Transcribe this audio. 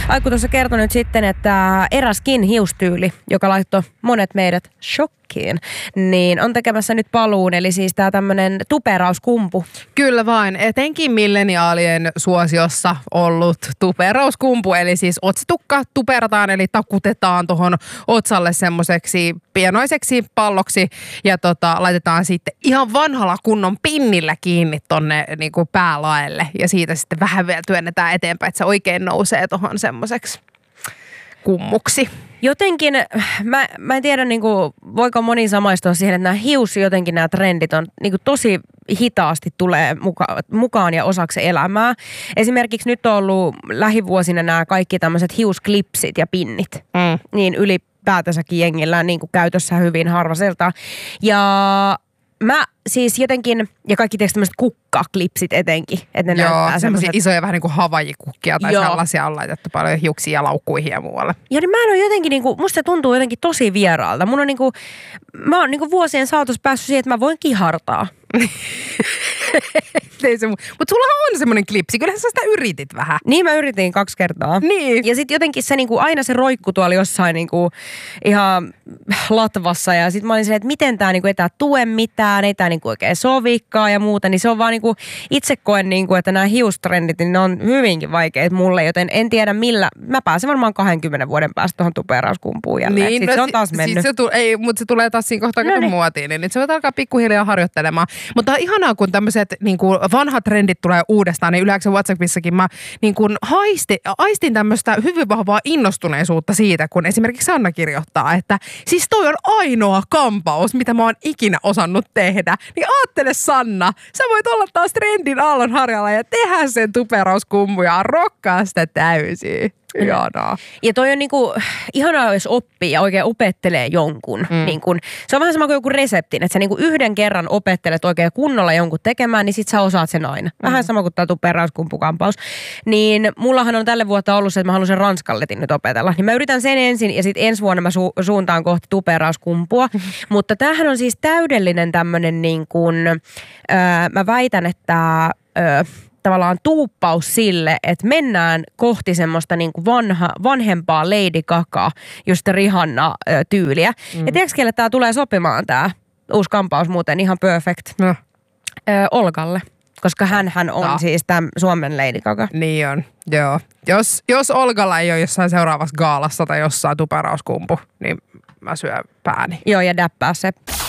Aikku tuossa kertoi nyt sitten, että eräskin hiustyyli, joka laittoi monet meidät shokkiin, niin on tekemässä nyt paluun. Eli siis tää tämmönen tuperauskumpu. Kyllä vain. Etenkin milleniaalien suosiossa ollut tuperauskumpu. Eli siis otsatukka tuperataan, eli takutetaan tuohon otsalle semmoiseksi pienoiseksi palloksi. Ja laitetaan sitten ihan vanhalla kunnon pinnillä kiinni tonne niinku päälaelle. Ja siitä sitten vähän vielä työnnetään eteenpäin, että se oikein nousee tuohon semmoiseksi kummuksi. Jotenkin, mä en tiedä, niin kuin, voiko moni samaistua siihen, että nämä trendit on niin kuin, tosi hitaasti tulee mukaan ja osaksi elämää. Esimerkiksi nyt on ollut lähivuosina nämä kaikki tämmöiset hiusklipsit ja pinnit. Niin ylipäätänsäkin jengillä niin kuin käytössä hyvin harvaselta. Ja mä siis jotenkin, ja kaikki teistä tämmöiset kukkaklipsit etenkin, että ne näyttää semmoisia isoja vähän niin kuin havajikukkia tai sellaisia on laitettu paljon hiuksia ja laukkuihin ja muualle. Joo, niin mä en ole jotenkin, niin kuin, musta se tuntuu jotenkin tosi vieraalta. Mun on niin kuin, mä oon niin kuin vuosien saatossa päässyt siihen, että mä voin kihartaa. Mutta sulla on semmoinen klipsi, kyllähän sä sitä yritit vähän. Niin, mä yritin 2 kertaa. Niin. Ja sitten jotenkin se niinku, aina se roikku tuolla jossain niinku, ihan latvassa. Ja sitten mä olin silleen, että miten tää niinku, ei tää tue mitään, ei tää niinku oikein sovikaan ja muuta. Niin se on vaan niinku, itse koen niinku, että nämä hiustrendit, niin ne on hyvinkin vaikeat mulle. Joten en tiedä millä, mä pääsen varmaan 20 vuoden päästä tuohon tuperauskumpuun jälleen. Niin, sitten se on taas mennyt. Mutta se tulee taas siinä kohtaa muotiin, niin se voi alkaa pikkuhiljaa harjoittelemaan. Mutta on ihanaa, kun tämmöiset niinku vanhat trendit tulee uudestaan, niin yleensä WhatsAppissakin mä niinku aistin tämmöistä hyvin vahvaa innostuneisuutta siitä, kun esimerkiksi Sanna kirjoittaa, että siis toi on ainoa kampaus, mitä mä oon ikinä osannut tehdä. Niin aattele Sanna, sä voit olla taas trendin aallonharjalla ja tehdä sen tuperauskummu ja rokkaa sitä täysin. Ihanaa. Ja toi on niinku, ihanaa, jos oppii ja oikein opettelee jonkun. Niinku, se on vähän sama kuin joku reseptin, että sä niinku yhden kerran opettelet oikein kunnolla jonkun tekemään, niin sit sä osaat sen aina. Vähän sama kuin tää tuperauskumpukampaus. Niin mullahan on tälle vuotta ollut se, että mä haluan sen ranskalletin nyt opetella. Niin mä yritän sen ensin ja sit ensi vuonna mä suuntaan kohti tuperauskumpua. Mutta tämähän on siis täydellinen tämmönen niin kuin, mä väitän, että tavallaan tuuppaus sille, että mennään kohti semmoista niin kuin vanhempaa Lady Gaga, just Rihanna-tyyliä. Ja tiedätkö, kelle tää tulee sopimaan tää uusi kampaus muuten ihan perfect? No. Olgalle. Koska hänhän on siis tämän Suomen Lady Gaga. Niin on, joo. Jos Olgalla ei ole jossain seuraavassa gaalassa tai jossain tuperauskumpu, niin mä syön pääni. Joo, ja däppää se.